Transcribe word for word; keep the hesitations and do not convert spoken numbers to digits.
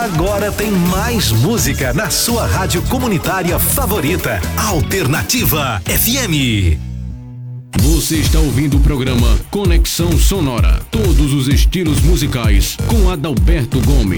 Agora tem mais música na sua rádio comunitária favorita, Alternativa F M. Você está ouvindo o programa Conexão Sonora. Todos os estilos musicais com Adalberto Gomes.